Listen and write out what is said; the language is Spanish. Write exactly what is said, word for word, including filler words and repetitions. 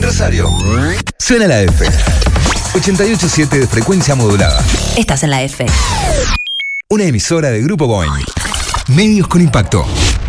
En Rosario, suena la F. ochenta y ocho punto siete de frecuencia modulada. Estás en la F. Una emisora de Grupo Boing. Medios con impacto.